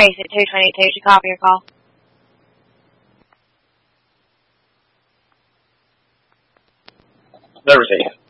Trace at 222 to copy your call. Never received.